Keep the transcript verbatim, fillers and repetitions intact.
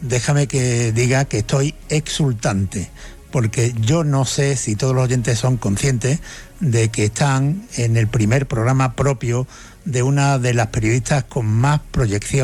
déjame que diga que estoy exultante, porque yo no sé si todos los oyentes son conscientes de que están en el primer programa propio de una de las periodistas con más proyección